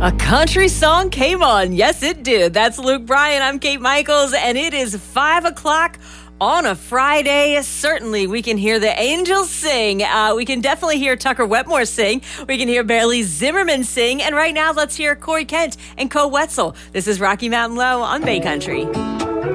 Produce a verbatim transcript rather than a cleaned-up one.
A country song came on. Yes, it did. That's Luke Bryan. I'm Kate Michaels, and it is five o'clock on a Friday. Certainly, we can hear the angels sing. Uh, we can definitely hear Tucker Wetmore sing. We can hear Barely Zimmerman sing. And right now, let's hear Corey Kent and Co Wetzel. This is Rocky Mountain Low on Bay Country.